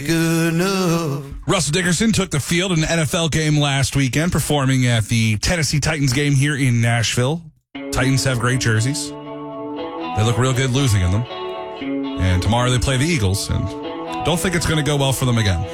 Good enough. Russell Dickerson took the field in an NFL game last weekend, performing at the Tennessee Titans game here in Nashville. Titans have great jerseys. They look real good losing in them. And tomorrow they play the Eagles, and don't think it's going to go well for them again.